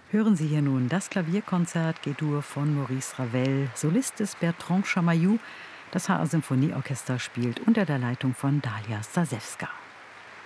Hören Sie hier nun das Klavierkonzert G-Dur von Maurice Ravel. Solist ist Bertrand Chamayou. Das HR-Symphonieorchester spielt unter der Leitung von Dalia Stasewska.